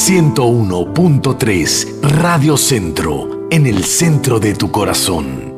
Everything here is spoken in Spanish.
101.3 Radio Centro, en el centro de tu corazón.